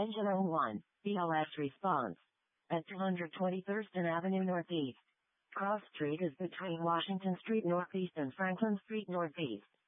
Engine 01, BLS response. At 220 Thurston Avenue Northeast. Cross Street is between Washington Street Northeast and Franklin Street Northeast.